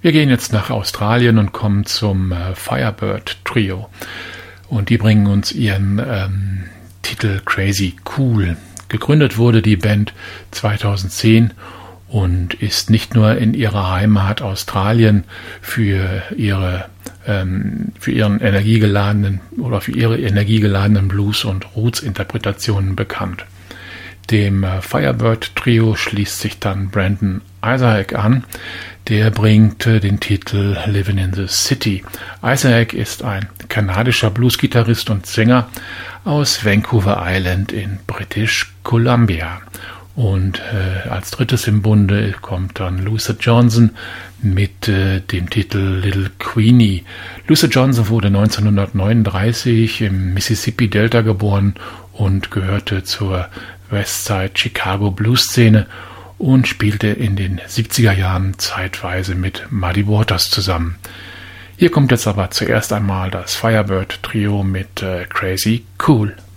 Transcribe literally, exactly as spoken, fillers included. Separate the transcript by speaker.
Speaker 1: Wir gehen jetzt nach Australien und kommen zum äh, Firebird Trio. Und die bringen uns ihren ähm, Titel Crazy Cool. Gegründet wurde die Band zweitausendzehn und ist nicht nur in ihrer Heimat Australien für ihre ähm, für ihren energiegeladenen oder für ihre energiegeladenen Blues- und Roots-Interpretationen bekannt. Dem äh, Firebird Trio schließt sich dann Brandon Isaac an. Der bringt äh, den Titel Living in the City. Isaac ist ein kanadischer Bluesgitarrist und Sänger aus Vancouver Island in British Columbia. Und äh, als drittes im Bunde kommt dann Luther Johnson mit äh, dem Titel Little Queenie. Luther Johnson wurde neunzehnhundertneununddreißig im Mississippi Delta geboren und gehörte zur Westside Chicago Blues-Szene und spielte in den siebziger Jahren zeitweise mit Muddy Waters zusammen. Hier kommt jetzt aber zuerst einmal das Firebird Trio mit äh, Crazy Cool.